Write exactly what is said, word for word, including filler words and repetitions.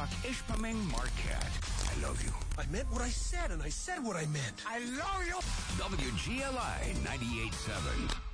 Mark Ishpeming Marquette. I love you. I meant what I said, and I said what I meant. I love you. W G L I ninety-eight point seven.